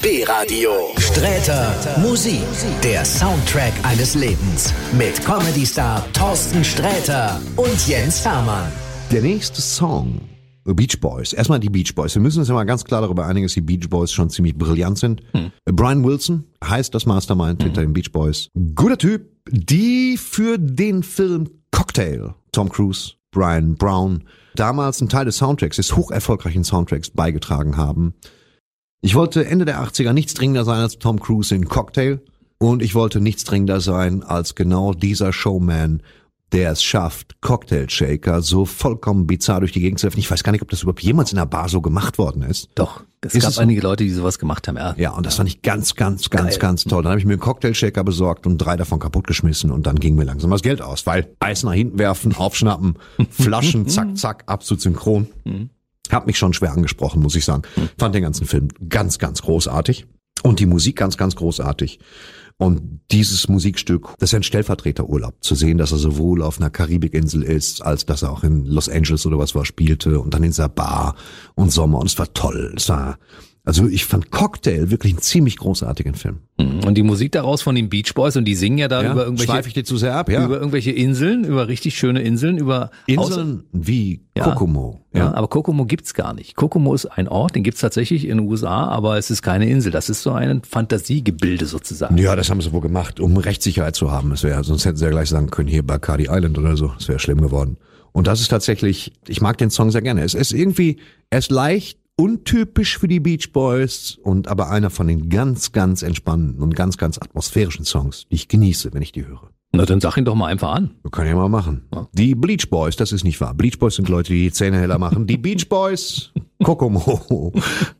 B-Radio. Sträter Musik. Der Soundtrack eines Lebens. Mit Comedy-Star Thorsten Sträter und Jens Hermann. Der nächste Song, Beach Boys. Erstmal die Beach Boys. Wir müssen uns ja mal ganz klar darüber einigen, dass die Beach Boys schon ziemlich brillant sind. Brian Wilson heißt das Mastermind hinter den Beach Boys. Guter Typ. Die für den Film Cocktail, Tom Cruise, Brian Brown, damals ein Teil des Soundtracks, des hocherfolgreichen Soundtracks beigetragen haben. Ich wollte Ende der 80er nichts dringender sein als Tom Cruise in Cocktail und ich wollte nichts dringender sein als genau dieser Showman, der es schafft, Cocktail Shaker so vollkommen bizarr durch die Gegend zu werfen. Ich weiß gar nicht, ob das überhaupt jemals in einer Bar so gemacht worden ist. Doch, es gab einige Leute, die sowas gemacht haben. Ja, und das fand ich ganz toll. Dann habe ich mir einen Cocktail Shaker besorgt und 3 davon kaputtgeschmissen und dann ging mir langsam das Geld aus, weil Eis nach hinten werfen, aufschnappen, Flaschen, zack, absolut synchron. Hat mich schon schwer angesprochen, muss ich sagen. Fand den ganzen Film ganz großartig und die Musik ganz großartig. Und dieses Musikstück, das ist ja ein Stellvertreterurlaub, zu sehen, dass er sowohl auf einer Karibikinsel ist, als dass er auch in Los Angeles oder was war spielte und dann in dieser Bar und Sommer und es war toll. Also ich fand Cocktail wirklich einen ziemlich großartigen Film. Und die Musik daraus von den Beach Boys, und die singen ja da über irgendwelche... Schweife ich dir zu sehr ab, ja. Über irgendwelche Inseln, über richtig schöne Inseln, Inseln wie Kokomo. Ja, aber Kokomo gibt's gar nicht. Kokomo ist ein Ort, den gibt's tatsächlich in den USA, aber es ist keine Insel. Das ist so ein Fantasiegebilde sozusagen. Ja, das haben sie wohl gemacht, um Rechtssicherheit zu haben. Sonst hätten sie ja gleich sagen können, hier Bacardi Island oder so. Das wäre schlimm geworden. Und das ist tatsächlich, ich mag den Song sehr gerne. Er ist leicht, untypisch für die Beach Boys und aber einer von den ganz entspannten und ganz atmosphärischen Songs, die ich genieße, wenn ich die höre. Na, dann sag ihn doch mal einfach an. Wir können ja mal machen. Ja. Die Bleach Boys, das ist nicht wahr. Bleach Boys sind Leute, die die Zähne heller machen. Die Beach Boys, Kokomo.